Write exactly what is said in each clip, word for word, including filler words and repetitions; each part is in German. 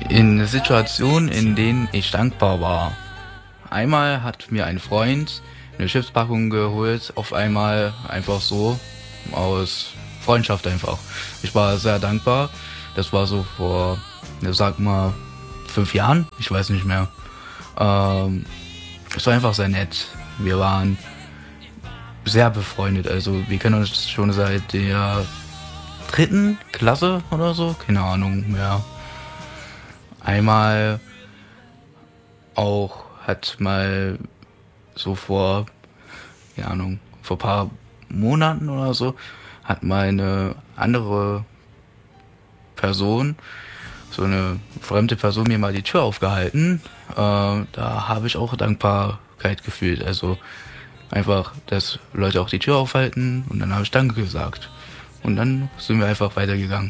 In Situationen, in denen ich dankbar war. Einmal hat mir ein Freund eine Chipspackung geholt, auf einmal einfach so, aus Freundschaft einfach. Ich war sehr dankbar. Das war so vor, sag mal, fünf Jahren, ich weiß nicht mehr. Ähm, es war einfach sehr nett. Wir waren sehr befreundet, also wir kennen uns schon seit der dritten Klasse oder so, keine Ahnung mehr. Einmal auch hat mal so vor, keine Ahnung, vor paar Monaten oder so, hat mal eine andere Person, so eine fremde Person mir mal die Tür aufgehalten. Äh, da habe ich auch Dankbarkeit gefühlt. Also einfach, dass Leute auch die Tür aufhalten und dann habe ich Danke gesagt. Und dann sind wir einfach weitergegangen.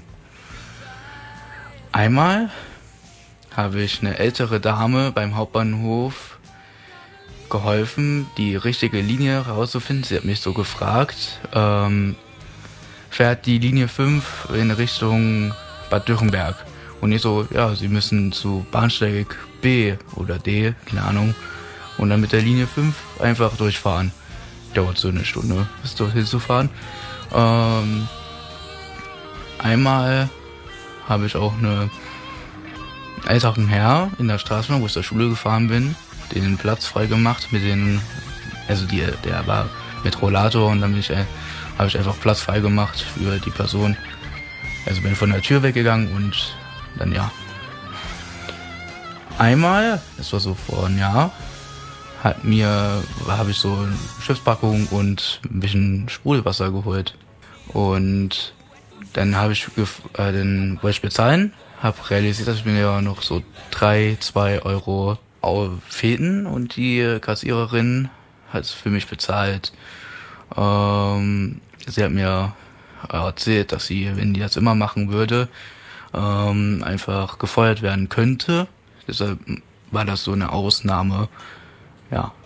Einmal habe ich eine ältere Dame beim Hauptbahnhof geholfen, die richtige Linie herauszufinden. Sie hat mich so gefragt, ähm, fährt die Linie fünf in Richtung Bad Dürrenberg? Und ich so, ja, Sie müssen zu Bahnsteig B oder D, keine Ahnung, und dann mit der Linie fünf einfach durchfahren. Dauert so eine Stunde, bis dorthin zu fahren. Ähm, einmal habe ich auch eine älteren Herr in der Straßenbahn, wo ich zur Schule gefahren bin, den Platz frei gemacht mit den, also die, der war mit Rollator und dann bin ich, äh, habe ich einfach Platz frei gemacht für die Person. Also bin von der Tür weggegangen und dann ja. Einmal, das war so vor einem Jahr, hat mir, habe ich so eine Schiffspackung und ein bisschen Sprudelwasser geholt. Und dann habe ich, gef- äh, dann wollte ich bezahlen, habe realisiert, dass ich mir ja noch so drei, zwei Euro au- fehlten und die Kassiererin hat es für mich bezahlt. Ähm, sie hat mir erzählt, dass sie, wenn die das immer machen würde, ähm, einfach gefeuert werden könnte. Deshalb war das so eine Ausnahme. Ja.